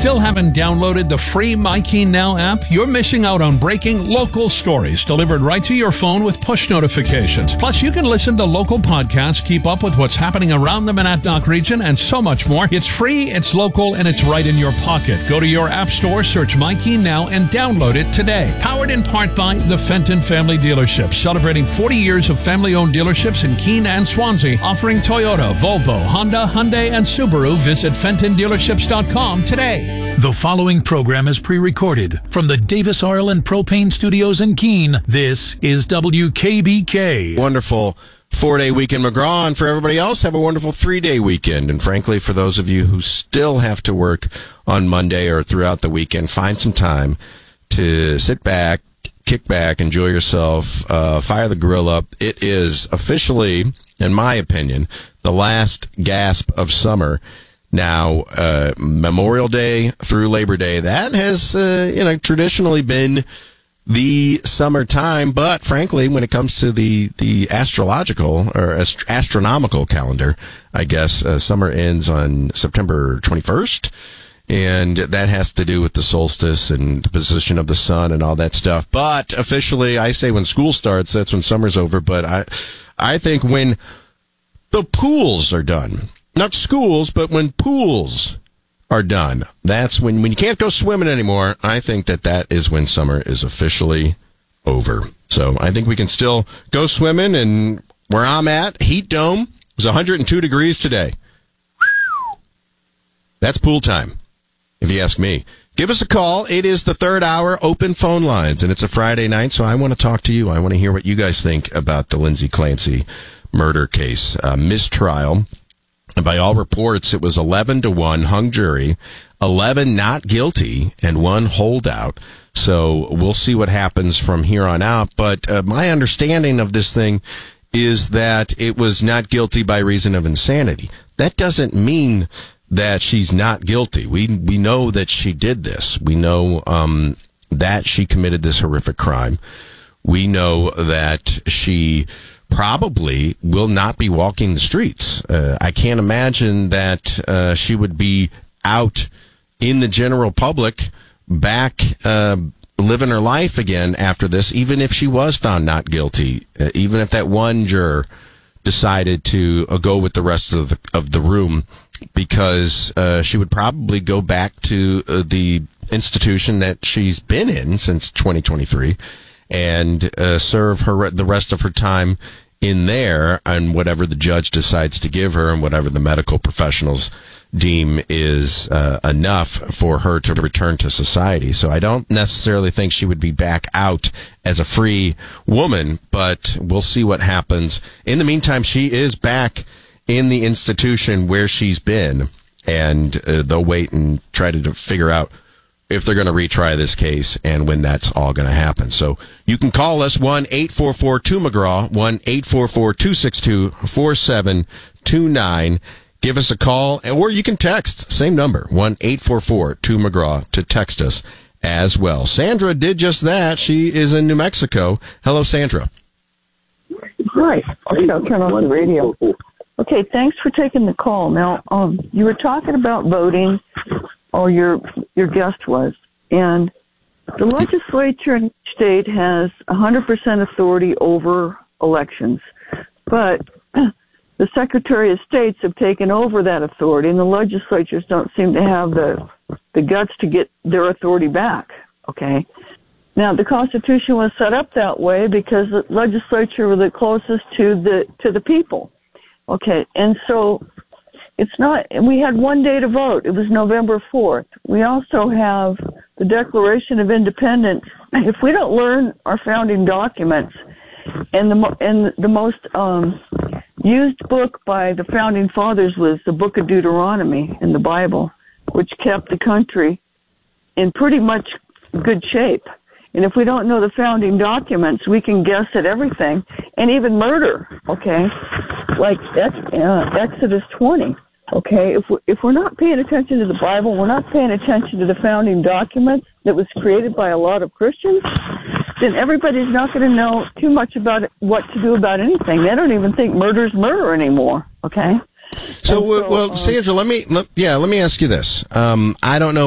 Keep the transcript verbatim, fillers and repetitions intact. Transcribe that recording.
Still haven't downloaded the free MyKeen Now app? You're missing out on breaking local stories delivered right to your phone with push notifications. Plus, you can listen to local podcasts, keep up with what's happening around the Monadnock region, and so much more. It's free, it's local, and it's right in your pocket. Go to your app store, search MyKeen Now, and download it today. Powered in part by the Fenton Family Dealerships, celebrating forty years of family-owned dealerships in Keene and Swansea, offering Toyota, Volvo, Honda, Hyundai, and Subaru. Visit Fenton Dealerships dot com today. The following program is pre-recorded from the Davis Oil and Propane Studios in Keene. This is W K B K. Wonderful four-day weekend, McGraw, and for everybody else, have a wonderful three-day weekend. And frankly, for those of you who still have to work on Monday or throughout the weekend, find some time to sit back, kick back, enjoy yourself, uh, fire the grill up. It is officially, in my opinion, the last gasp of summer. Now, uh, Memorial Day through Labor Day, that has, uh, you know, traditionally been the summertime. But frankly, when it comes to the, the astrological or ast- astronomical calendar, I guess, uh, summer ends on September twenty-first. And that has to do with the solstice and the position of the sun and all that stuff. But officially, I say when school starts, that's when summer's over. But I, I think when the pools are done, not schools, but when pools are done, that's when, when you can't go swimming anymore, I think that that is when summer is officially over. So I think we can still go swimming, and where I'm at, Heat Dome, it was one hundred two degrees today. That's pool time, if you ask me. Give us a call. It is the third hour, open phone lines, and it's a Friday night, so I want to talk to you. I want to hear what you guys think about the Lindsay Clancy murder case, uh, mistrial. And by all reports, it was eleven to one hung jury, eleven not guilty, and one holdout. So we'll see what happens from here on out. But uh, my understanding of this thing is that it was not guilty by reason of insanity. That doesn't mean that she's not guilty. We we know that she did this. We know um, that she committed this horrific crime. We know that she probably will not be walking the streets. Uh, I can't imagine that uh, she would be out in the general public, back uh, living her life again after this, even if she was found not guilty, uh, even if that one juror decided to uh, go with the rest of the, of the room, because uh, she would probably go back to uh, the institution that she's been in since twenty twenty-three and uh, serve her the rest of her time in there, and whatever the judge decides to give her and whatever the medical professionals deem is uh, enough for her to return to society. So I don't necessarily think she would be back out as a free woman, but we'll see what happens. In the meantime, she is back in the institution where she's been, and uh, they'll wait and try to figure out if they're going to retry this case and when that's all going to happen. So you can call us one eight four four two McGraw, one eight four four two six two four seven two nine. Give us a call, or you can text, same number, one eight four four two McGraw, to text us as well. Sandra did just that. She is in New Mexico. Hello, Sandra. Hi. Okay, I'll turn on the radio. Okay, thanks for taking the call. Now, um, you were talking about voting, or your your guest was, and the legislature in each state has one hundred percent authority over elections, but the Secretary of States have taken over that authority, and the legislatures don't seem to have the the guts to get their authority back. Okay, now the Constitution was set up that way because the legislature was the closest to the to the people. Okay, and so it's not, we had one day to vote. It was November fourth. We also have the Declaration of Independence. If we don't learn our founding documents, and the, and the most um, used book by the founding fathers was the Book of Deuteronomy in the Bible, which kept the country in pretty much good shape. And if we don't know the founding documents, we can guess at everything, and even murder, okay? Like uh, Exodus twenty. Okay, if we're, if we're not paying attention to the Bible, we're not paying attention to the founding documents that was created by a lot of Christians, then everybody's not going to know too much about it, what to do about anything. They don't even think murder's murder anymore, okay? So, so well, um, Sandra, let me, let, yeah, let me ask you this. Um, I don't know